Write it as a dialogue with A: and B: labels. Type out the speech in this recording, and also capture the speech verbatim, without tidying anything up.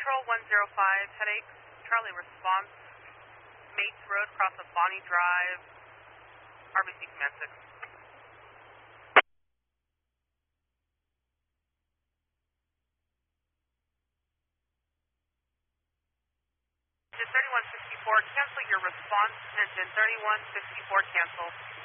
A: Control one zero five, headache, Charlie response, Mates Road, cross of Bonnie Drive, R B C Command six. Engine thirty-one sixty-four, cancel your response, engine thirty-one sixty-four, cancel.